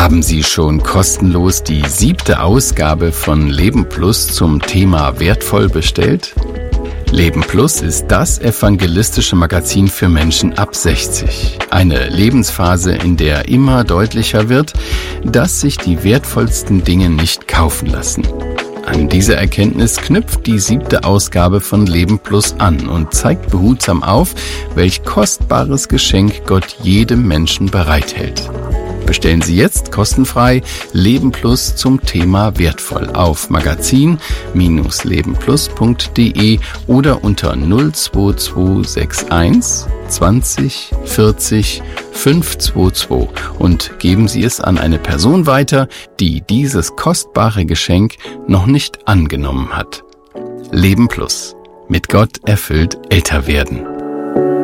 Haben Sie schon kostenlos die 7. Ausgabe von Leben Plus zum Thema wertvoll bestellt? Leben Plus ist das evangelistische Magazin für Menschen ab 60. Eine Lebensphase, in der immer deutlicher wird, dass sich die wertvollsten Dinge nicht kaufen lassen. An diese Erkenntnis knüpft die 7. Ausgabe von Leben Plus an und zeigt behutsam auf, welch kostbares Geschenk Gott jedem Menschen bereithält. Bestellen Sie jetzt kostenfrei Leben Plus zum Thema wertvoll auf magazin-lebenplus.de oder unter 02261 20 40 522 und geben Sie es an eine Person weiter, die dieses kostbare Geschenk noch nicht angenommen hat. Leben Plus. Mit Gott erfüllt älter werden.